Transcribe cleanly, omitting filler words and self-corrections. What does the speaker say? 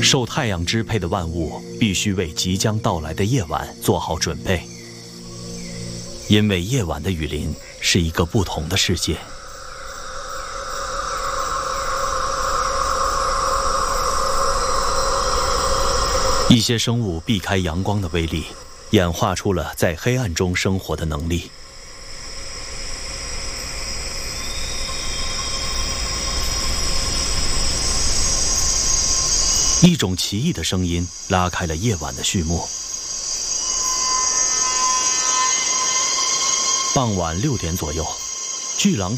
受太阳支配的万物必须为即将到来的夜晚做好准备，因为夜晚的雨林是一个不同的世界。一些生物避开阳光的威力，演化出了在黑暗中生活的能力。一种奇异的声音拉开了夜晚的序幕。傍晚6点左右，巨狼